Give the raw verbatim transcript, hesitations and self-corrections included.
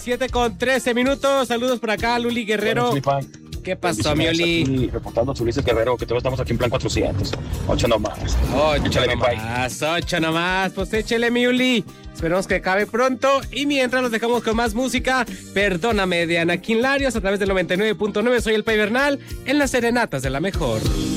siete con trece minutos. Saludos por acá, Luli Guerrero. Bueno, ¿Qué pasó, mi Oli? Aquí reportando su Ulises Guerrero, que todos estamos aquí en plan cuatrocientos. Ocho nomás. Ocho Échale, mi pai. nomás, ocho nomás. Pues échele, mi Uli. Esperemos que acabe pronto. Y mientras los dejamos con más música, Perdóname de Anakin Larios a través del noventa y nueve punto nueve. Soy el Pai Bernal en las Serenatas de la Mejor.